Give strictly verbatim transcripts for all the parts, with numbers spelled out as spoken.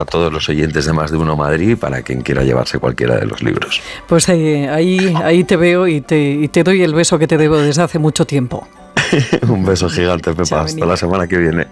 a todos los oyentes de Más de Uno Madrid para quien quiera llevarse cualquiera de los libros. Pues ahí, ahí, ahí te veo y te, y te doy el beso que te debo desde hace mucho tiempo. Un beso gigante, Pepa. Chao, hasta la semana que viene.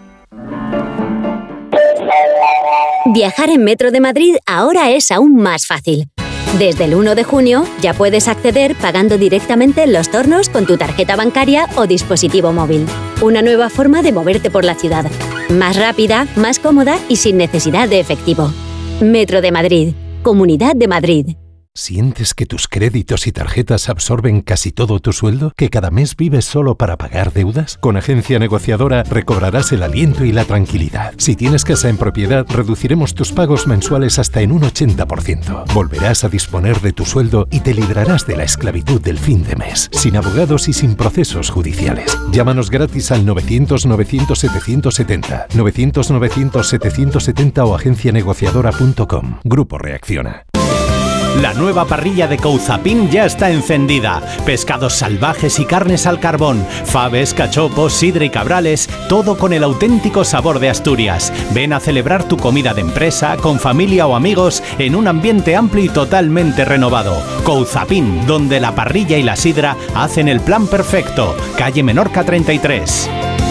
Viajar en Metro de Madrid ahora es aún más fácil. Desde el uno de junio ya puedes acceder pagando directamente en los tornos con tu tarjeta bancaria o dispositivo móvil. Una nueva forma de moverte por la ciudad. Más rápida, más cómoda y sin necesidad de efectivo. Metro de Madrid. Comunidad de Madrid. ¿Sientes que tus créditos y tarjetas absorben casi todo tu sueldo? ¿Que cada mes vives solo para pagar deudas? Con Agencia Negociadora recobrarás el aliento y la tranquilidad. Si tienes casa en propiedad, reduciremos tus pagos mensuales hasta en un ochenta por ciento. Volverás a disponer de tu sueldo y te librarás de la esclavitud del fin de mes, sin abogados y sin procesos judiciales. Llámanos gratis al novecientos novecientos setecientos setenta, novecientos novecientos setecientos setenta o agencia negociadora punto com. Grupo Reacciona. La nueva parrilla de Couzapin ya está encendida. Pescados salvajes y carnes al carbón, faves, cachopos, sidra y cabrales, todo con el auténtico sabor de Asturias. Ven a celebrar tu comida de empresa, con familia o amigos, en un ambiente amplio y totalmente renovado. Couzapin, donde la parrilla y la sidra hacen el plan perfecto. Calle Menorca treinta y tres.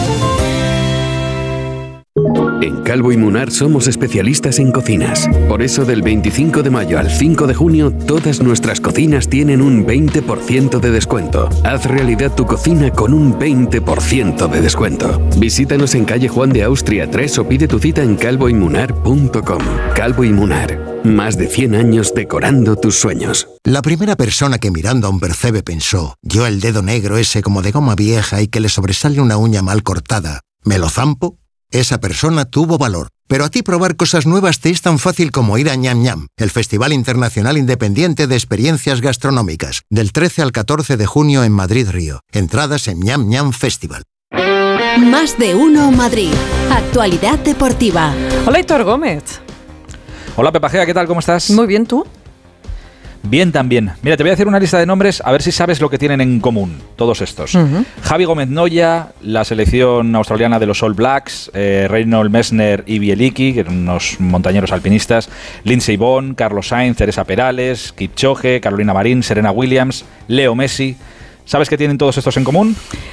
En Calvo y Munar somos especialistas en cocinas. Por eso del veinticinco de mayo al cinco de junio, todas nuestras cocinas tienen un veinte por ciento de descuento. Haz realidad tu cocina con un veinte por ciento de descuento. Visítanos en calle Juan de Austria tres o pide tu cita en calvo y munar punto com. Calvo y Munar. Más de cien años decorando tus sueños. La primera persona que mirando a un percebe pensó, yo el dedo negro ese como de goma vieja y que le sobresale una uña mal cortada, ¿me lo zampo? Esa persona tuvo valor. Pero a ti probar cosas nuevas te es tan fácil como ir a Ñam Ñam, el Festival Internacional Independiente de Experiencias Gastronómicas, del trece al catorce de junio en Madrid Río. Entradas en Ñam Ñam Festival. Más de Uno Madrid. Actualidad deportiva. Hola, Héctor Gómez. Hola, Pepa Gea, ¿qué tal? ¿Cómo estás? Muy bien, ¿tú? Bien también. Mira, te voy a hacer una lista de nombres a ver si sabes lo que tienen en común todos estos. Uh-huh. Javi Gómez Noya, la selección australiana de los All Blacks, eh, Reinhold Messner y Bieliki, que eran unos montañeros alpinistas, Lindsey Vonn, Carlos Sainz, Teresa Perales, Kipchoge, Carolina Marín, Serena Williams, Leo Messi. ¿Sabes qué tienen todos estos en común?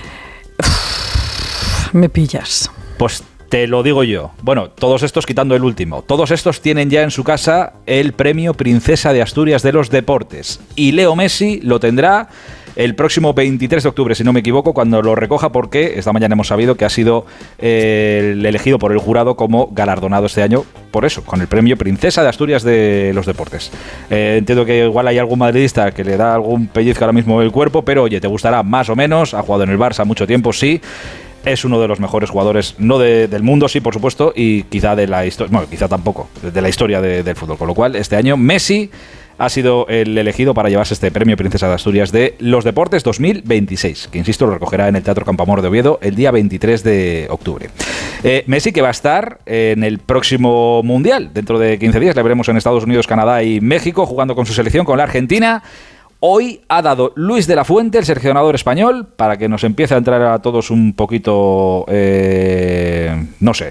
Me pillas. Pues te lo digo yo. Bueno, todos estos quitando el último. Todos estos tienen ya en su casa el premio Princesa de Asturias de los Deportes. Y Leo Messi lo tendrá el próximo veintitrés de octubre, si no me equivoco, cuando lo recoja, porque esta mañana hemos sabido que ha sido eh, el elegido por el jurado como galardonado este año, por eso, con el premio Princesa de Asturias de los Deportes. Eh, entiendo que igual hay algún madridista que le da algún pellizco ahora mismo el cuerpo, pero oye, te gustará más o menos. Ha jugado en el Barça mucho tiempo, sí. Es uno de los mejores jugadores, no de, del mundo, sí, por supuesto, y quizá de la historia, bueno, quizá tampoco, de la historia de, del fútbol. Con lo cual, este año Messi ha sido el elegido para llevarse este premio Princesa de Asturias de los Deportes dos mil veintiséis, que insisto, lo recogerá en el Teatro Campamor de Oviedo el día veintitrés de octubre. Eh, Messi, que va a estar en el próximo Mundial, dentro de quince días, le veremos en Estados Unidos, Canadá y México, jugando con su selección, con la Argentina. Hoy ha dado Luis de la Fuente, el seleccionador español, para que nos empiece a entrar a todos un poquito, eh, no sé,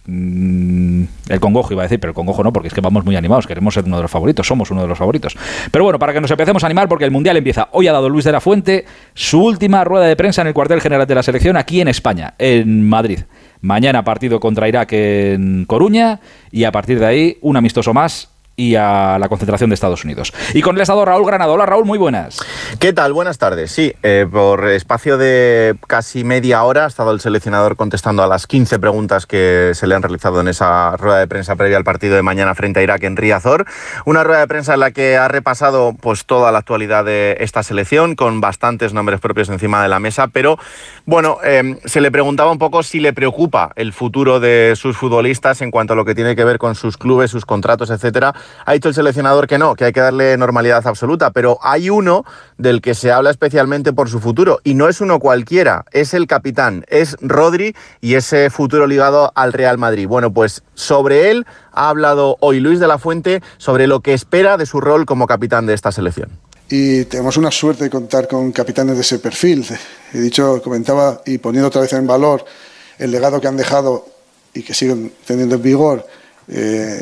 mm, el congojo iba a decir, pero el congojo no, porque es que vamos muy animados, queremos ser uno de los favoritos, somos uno de los favoritos. Pero bueno, para que nos empecemos a animar, porque el Mundial empieza. Hoy ha dado Luis de la Fuente su última rueda de prensa en el cuartel general de la selección aquí en España, en Madrid. Mañana partido contra Irak en Coruña y a partir de ahí un amistoso más y a la concentración de Estados Unidos. Y con el estado Raúl Granado. Hola, Raúl, muy buenas. ¿Qué tal? Buenas tardes. Sí, eh, por espacio de casi media hora ha estado el seleccionador contestando a las quince preguntas que se le han realizado en esa rueda de prensa previa al partido de mañana frente a Irak en Riazor. Una rueda de prensa en la que ha repasado pues toda la actualidad de esta selección, con bastantes nombres propios encima de la mesa, pero bueno, eh, se le preguntaba un poco si le preocupa el futuro de sus futbolistas en cuanto a lo que tiene que ver con sus clubes, sus contratos, etcétera. Ha dicho el seleccionador que no, que hay que darle normalidad absoluta, pero hay uno del que se habla especialmente por su futuro, y no es uno cualquiera, es el capitán, es Rodri, y ese futuro ligado al Real Madrid. Bueno, pues sobre él ha hablado hoy Luis de la Fuente, sobre lo que espera de su rol como capitán de esta selección. Y tenemos una suerte de contar con capitanes de ese perfil. He dicho, comentaba, y poniendo otra vez en valor el legado que han dejado y que siguen teniendo en vigor, Eh,